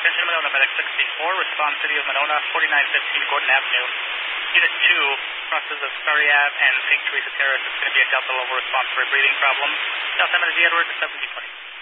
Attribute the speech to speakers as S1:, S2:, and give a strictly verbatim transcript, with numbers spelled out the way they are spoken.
S1: Attention Monona, Medic sixty-four, response City of Monona, forty-nine fifteen Gordon Avenue. Unit two, crosses of Starry Ave and Saint Teresa Terrace. It's going to be a Delta level response for a breathing problem. Delta Medic Edward, seventy twenty.